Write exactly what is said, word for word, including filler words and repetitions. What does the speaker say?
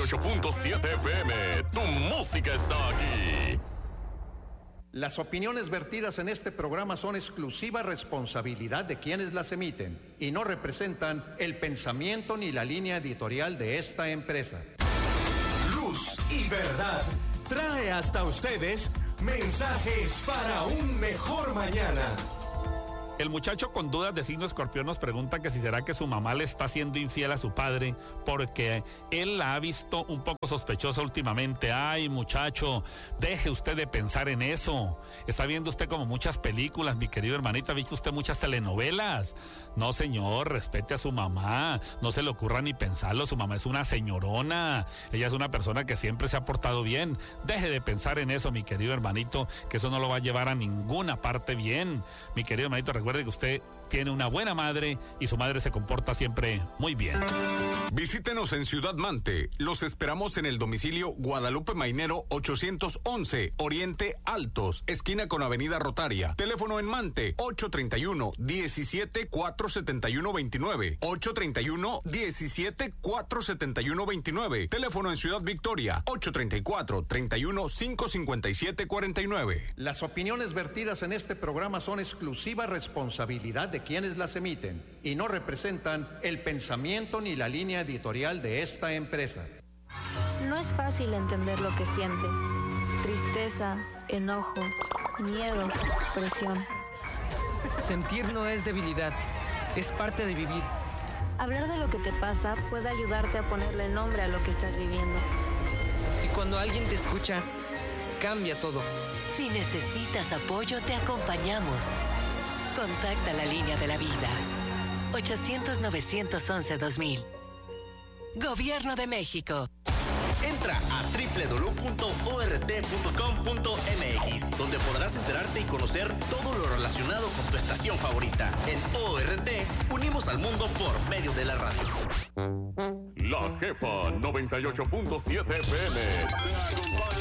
ocho punto siete F M. Tu música está aquí. Las opiniones vertidas en este programa son exclusiva responsabilidad de quienes las emiten y no representan el pensamiento ni la línea editorial de esta empresa. Luz y Verdad trae hasta ustedes mensajes para un mejor mañana. El muchacho con dudas de signo escorpión nos pregunta que si será que su mamá le está siendo infiel a su padre porque él la ha visto un poco sospechosa últimamente. Ay, muchacho, deje usted de pensar en eso. Está viendo usted como muchas películas, mi querido hermanito. ¿Ha visto usted muchas telenovelas? No, señor, respete a su mamá. No se le ocurra ni pensarlo. Su mamá es una señorona. Ella es una persona que siempre se ha portado bien. Deje de pensar en eso, mi querido hermanito, que eso no lo va a llevar a ninguna parte bien. Mi querido hermanito, recuerde Recuerde que usted tiene una buena madre y su madre se comporta siempre muy bien. Visítenos en Ciudad Mante. Los esperamos en el domicilio Guadalupe Mainero ochocientos once, Oriente Altos, esquina con Avenida Rotaria. Teléfono en Mante ocho treinta y uno, diecisiete, cuatrocientos setenta y uno veintinueve. ocho treinta y uno, diecisiete, cuatrocientos setenta y uno veintinueve. Teléfono en Ciudad Victoria ocho treinta y cuatro, treinta y uno, quinientos cincuenta y siete cuarenta y nueve. Las opiniones vertidas en este programa son exclusiva responsabilidad de quienes las emiten y no representan el pensamiento ni la línea editorial de esta empresa. No es fácil entender lo que sientes. Tristeza, enojo, miedo, presión. Sentir no es debilidad, es parte de vivir. Hablar de lo que te pasa puede ayudarte a ponerle nombre a lo que estás viviendo. Y cuando alguien te escucha, cambia todo. Si necesitas apoyo, te acompañamos. Contacta la línea de la vida. ochocientos, novecientos once, dos mil. Gobierno de México. Entra a doble u doble u doble u punto o r t punto com punto m x, donde podrás enterarte y conocer todo lo relacionado con tu estación favorita. En O R T, unimos al mundo por medio de la radio. La Jefa noventa y ocho punto siete F M.